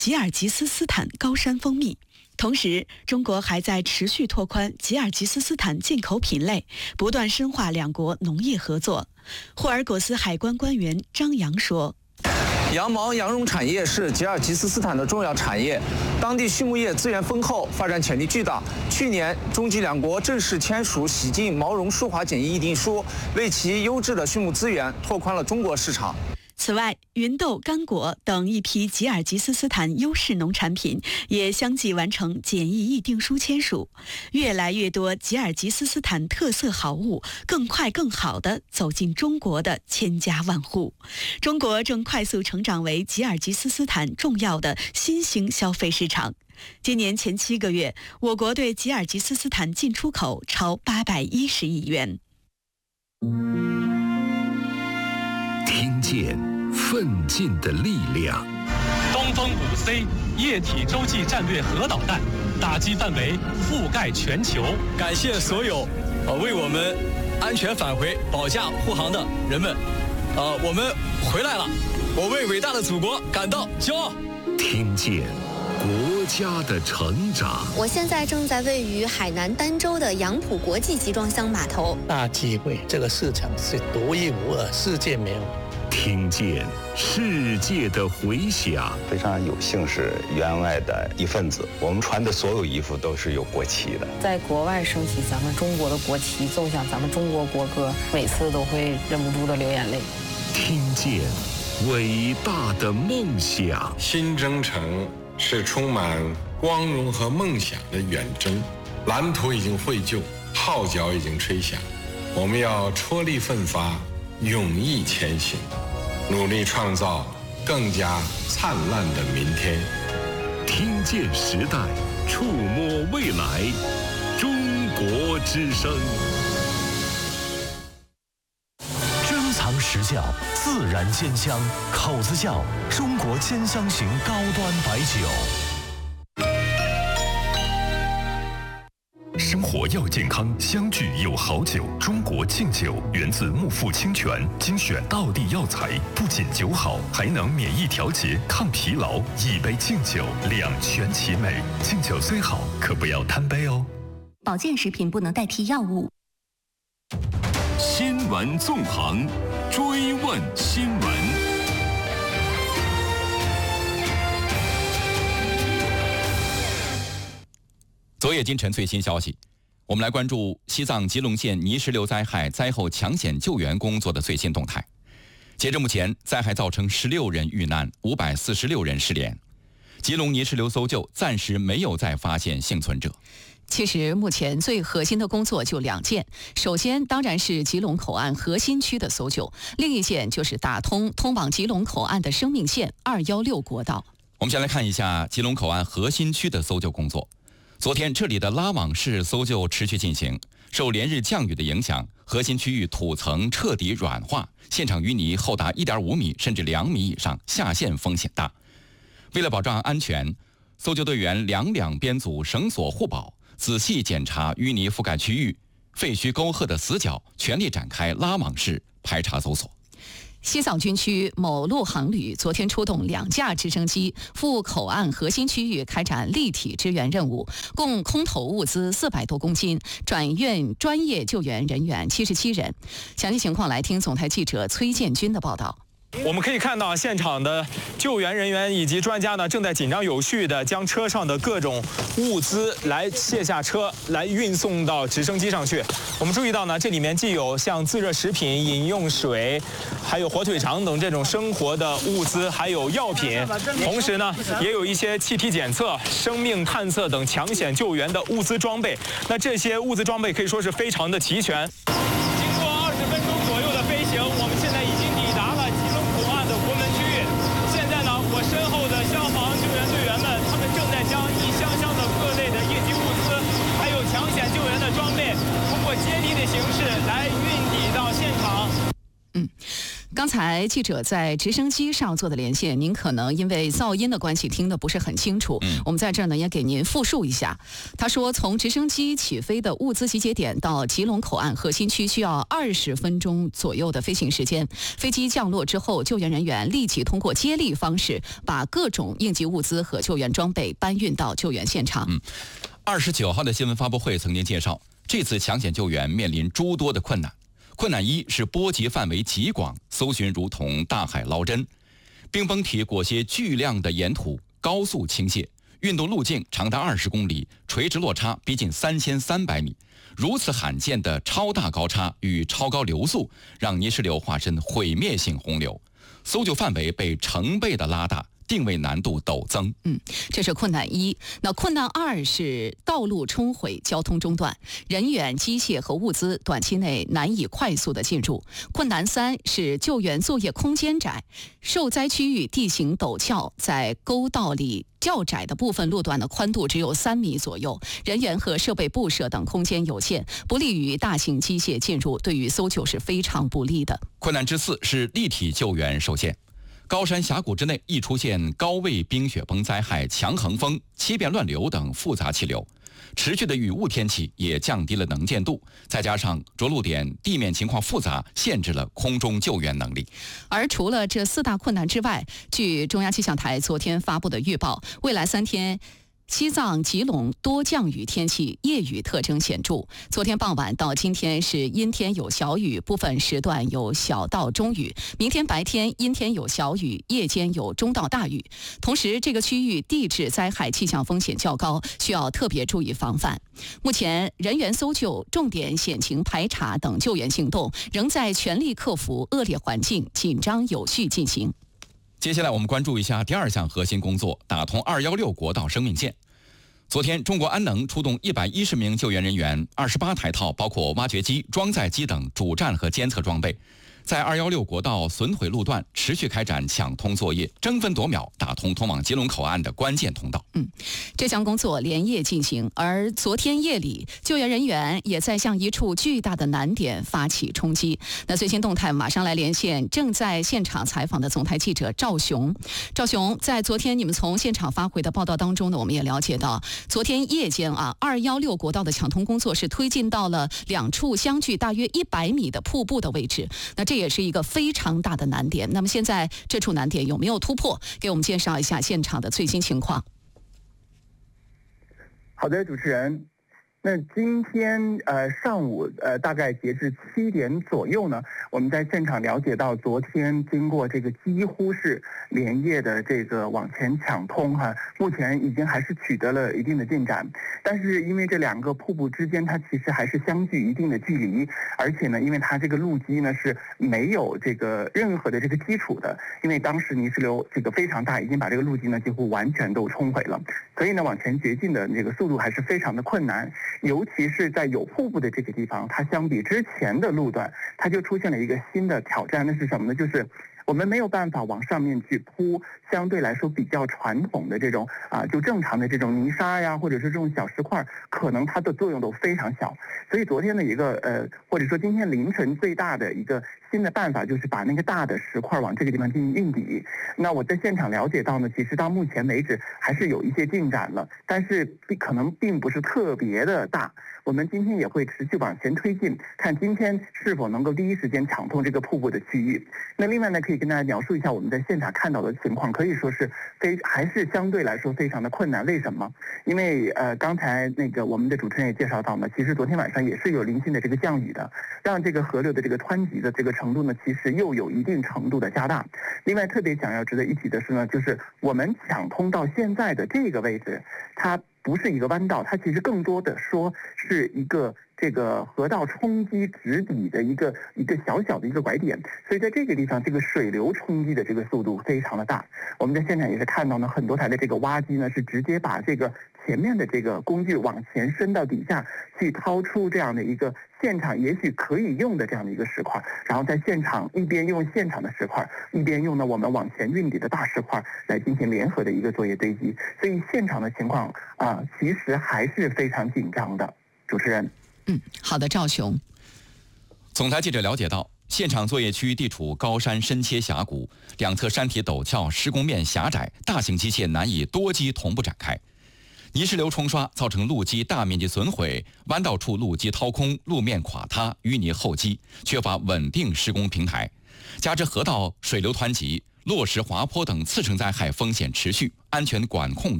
吉尔吉斯斯坦高山蜂蜜。同时，中国还在持续拓宽吉尔吉斯斯坦进口品类，不断深化两国农业合作。霍尔果斯海关官员张扬说：“ 羊毛、羊绒产业是吉尔吉斯斯坦的重要产业，当地畜牧业资源丰厚，发展潜力巨大。去年，中吉两国正式签署洗净毛绒舒滑检疫议定书，为其优质的畜牧资源拓宽了中国市场。” 此外，芸豆、干果等一批吉尔吉斯斯坦优势农产品也相继完成检疫议定书签署。越来越多吉尔吉斯斯坦特色好物更快更好地走进中国的千家万户。中国正快速成长为吉尔吉斯斯坦重要的新兴消费市场。今年前7个月，我国对吉尔吉斯斯坦进出口超810亿元。 听见奋进的力量。 东风5C 液体洲际战略核导弹打击范围覆盖全球。 感谢所有为我们安全返回保驾护航的人们。我们回来了，我为伟大的祖国感到骄傲。 听见国家的成长。 我现在正在位于海南儋州的杨浦国际集装箱码头。 大机会，这个市场是独一无二，世界没有。 听见世界的回响。 非常有幸是员外的一份子，我们穿的所有衣服都是有国旗的。 在国外升起咱们中国的国旗，奏响咱们中国国歌，每次都会忍不住的流眼泪。 听见伟大的梦想。 新征程是充满光荣和梦想的远征，蓝图已经绘就，号角已经吹响，我们要踔厉奋发，勇毅前行，努力创造更加灿烂的明天。 听见时代，触摸未来，中国之声。 珍藏实窖，自然鲜香，口子窖中国兼香型高端白酒。 生活要健康，相聚有好酒。中国敬酒源自木富清泉，精选道地药材，不仅酒好，还能免疫调节、抗疲劳。一杯敬酒，两全其美。敬酒虽好，可不要贪杯哦。 保健食品不能代替药物。 新闻纵横，追问新闻。 昨夜今晨最新消息，我们来关注西藏吉隆县泥石流灾害灾后抢险救援工作的最新动态。截至目前，灾害造成16人遇难，546人失联。吉隆泥石流搜救暂时没有再发现幸存者。 其实目前最核心的工作就2件，首先当然是吉隆口岸核心区的搜救，另一件就是打通通往吉隆口岸的生命线216国道。 我们先来看一下吉隆口岸核心区的搜救工作。昨天，这里的拉网式搜救持续进行。受连日降雨的影响，核心区域土层彻底软化，现场淤泥厚达1.5米甚至2米以上，下陷风险大。为了保障安全，搜救队员两编组绳索护保，仔细检查淤泥覆盖区域、废墟沟壑的死角，全力展开拉网式排查搜索。 西藏军区某陆航旅昨天出动2架直升机赴口岸核心区域开展立体支援任务，共空投物资400多公斤，转运专业救援人员77人。详细情况来听总台记者崔建军的报道。 我们可以看到，现场的救援人员以及专家呢，正在紧张有序地将车上的各种物资来卸下车，来运送到直升机上去。我们注意到呢，这里面既有像自热食品、饮用水，还有火腿肠等这种生活的物资，还有药品，同时呢，也有一些气体检测、生命探测等抢险救援的物资装备。那这些物资装备可以说是非常的齐全。经过20分钟左右的飞行，我们现在已经抵达了吉隆口岸的国门区域。现在呢，我身后的消防救援队员们，他们正在将一箱箱的各类的应急物资，还有抢险救援的装备，通过接力的形式来运抵到现场。 刚才记者在直升机上做的连线，您可能因为噪音的关系听得不是很清楚。我们在这儿呢也给您复述一下。他说，从直升机起飞的物资集结点到吉隆口岸核心区需要20分钟左右的飞行时间。飞机降落之后，救援人员立即通过接力方式把各种应急物资和救援装备搬运到救援现场。 29号的新闻发布会曾经介绍，这次抢险救援面临诸多的困难。困难一是波及范围极广，搜寻如同大海捞针。冰崩体裹挟巨量的岩土高速倾泻，运动路径长达20公里，垂直落差逼近3300米。如此罕见的超大高差与超高流速，让泥石流化身毁灭性洪流，搜救范围被成倍的拉大，定位难度陡增。 这是困难一。那困难二是道路冲毁，交通中断，人员、机械和物资短期内难以快速的进入。困难三是救援作业空间窄，受灾区域地形陡峭，在沟道里较窄的部分路段的宽度只有3米左右，人员和设备布设等空间有限，不利于大型机械进入，对于搜救是非常不利的。 困难之四是立体救援受限。高山峡谷之内易出现高位冰雪崩灾害、强横风、七变乱流等复杂气流，持续的雨雾天气也降低了能见度，再加上着陆点地面情况复杂，限制了空中救援能力。 而除了这4大困难之外，据中央气象台昨天发布的预报，未来3天西藏、吉隆多降雨天气，夜雨特征显著。昨天傍晚到今天是阴天有小雨，部分时段有小到中雨。明天白天阴天有小雨，夜间有中到大雨。同时，这个区域地质灾害气象风险较高，需要特别注意防范。目前，人员搜救、重点险情排查等救援行动仍在全力克服恶劣环境，紧张有序进行。 接下来我们关注一下第2项核心工作，打通216国道生命线。昨天，中国安能出动110名救援人员，28台套包括挖掘机、装载机等主战和监测装备，在216国道损毁路段持续开展抢通作业，争分夺秒打通通往吉隆口岸的关键通道。 这项工作连夜进行，而昨天夜里，救援人员也在向一处巨大的难点发起冲击。那最新动态马上来连线正在现场采访的总台记者赵雄。赵雄，在昨天你们从现场发回的报道当中呢，我们也了解到，昨天夜间216国道的抢通工作是推进到了2处相距大约100米的瀑布的位置。那这也是一个非常大的难点。那么现在这处难点有没有突破？给我们介绍一下现场的最新情况。 好的，主持人。那今天上午大概截至7点左右呢，我们在现场了解到，昨天经过这个几乎是连夜的这个往前抢通目前已经还是取得了一定的进展。但是因为这2个瀑布之间它其实还是相距一定的距离，而且呢，因为它这个路基呢是没有这个任何的这个基础的，因为当时泥石流这个非常大，已经把这个路基呢几乎完全都冲毁了，所以呢往前掘进的这个速度还是非常的困难。尤其是在有瀑布的这个地方，它相比之前的路段，它就出现了一个新的挑战，那是什么呢？就是我们没有办法往上面去铺相对来说比较传统的这种就正常的这种泥沙呀，或者是这种小石块，可能它的作用都非常小。所以昨天的一个或者说今天凌晨最大的一个新的办法，就是把那个大的石块往这个地方进行运抵。那我在现场了解到呢，其实到目前为止还是有一些进展了，但是可能并不是特别的大。我们今天也会持续往前推进，看今天是否能够第一时间抢通这个瀑布的区域。那另外呢，可以跟大家描述一下我们在现场看到的情况，可以说是还是相对来说非常的困难。为什么？因为刚才那个我们的主持人也介绍到呢，其实昨天晚上也是有零星的这个降雨的，让这个河流的这个湍急的这个程度呢，其实又有一定程度的加大。另外特别想要值得一提的是呢，就是我们抢通到现在的这个位置，它不是一个弯道，它其实更多的说是一个这个河道冲击直底的一个小小的一个拐点，所以在这个地方，这个水流冲击的这个速度非常的大。我们在现场也是看到呢，很多台的这个挖机呢是直接把这个前面的这个工具往前伸到底下去，掏出这样的一个现场也许可以用的这样的一个石块，然后在现场一边用现场的石块，一边用呢我们往前运抵的大石块来进行联合的一个作业堆积。所以现场的情况其实还是非常紧张的。主持人。 好的，赵雄。 总台记者了解到， 现场作业区地处高山深切峡谷，两侧山体陡峭，施工面狭窄，大型机械难以多机同步展开。泥石流冲刷造成路基大面积损毁，弯道处路基掏空，路面垮塌，淤泥厚积，缺乏稳定施工平台。加之河道水流湍急、落石滑坡等次生灾害风险持续，安全管控